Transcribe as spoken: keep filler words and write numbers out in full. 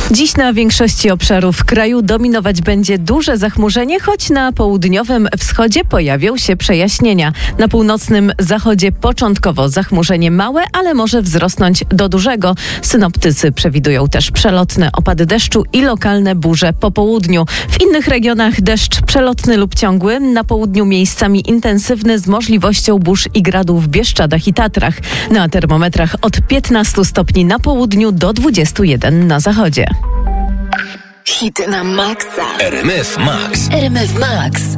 Dziś na większości obszarów kraju dominować będzie duże zachmurzenie, choć na południowym wschodzie pojawią się przejaśnienia. Na północnym zachodzie początkowo zachmurzenie małe, ale może wzrosnąć do dużego. Synoptycy przewidują też przelotne opady deszczu i lokalne burze po południu. W innych regionach deszcz przelotny lub ciągły, na południu miejscami intensywny z możliwością burz i gradów w Bieszczadach i Tatrach. Na termometrach od piętnastu stopni na południu do dwudziestu jeden na zachodzie. Hit na maksa. R M F Max. R M F Max.